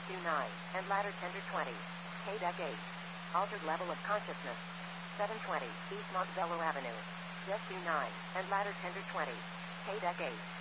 due 9, and ladder tender 20. K-Deck 8. Altered level of consciousness. 720, East Montbello Avenue. Desk due 9, and ladder tender 20. K-Deck 8.